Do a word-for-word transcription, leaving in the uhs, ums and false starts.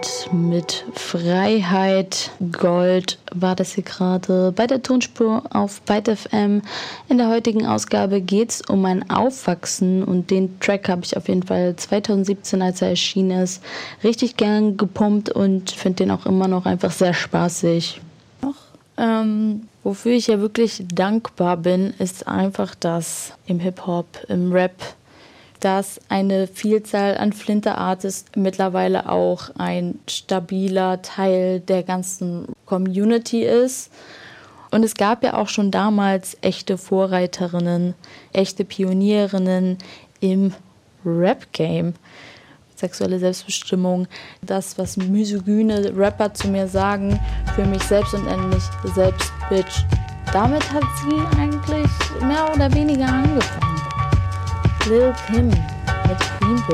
mit Freiheit. Gold war das hier gerade bei der Tonspur auf Byte F M. In der heutigen Ausgabe geht es um mein Aufwachsen und den Track habe ich auf jeden Fall zwanzig siebzehn, als er erschienen ist, richtig gern gepumpt und finde den auch immer noch einfach sehr spaßig. Ähm, wofür ich ja wirklich dankbar bin, ist einfach, dass im Hip-Hop, im Rap, dass eine Vielzahl an Flinter-Artists mittlerweile auch ein stabiler Teil der ganzen Community ist. Und es gab ja auch schon damals echte Vorreiterinnen, echte Pionierinnen im Rap-Game. Sexuelle Selbstbestimmung, das, was misogyne Rapper zu mir sagen, für mich selbst und endlich selbst Bitch. Damit hat sie eigentlich mehr oder weniger angefangen. Lil Kim mit Queen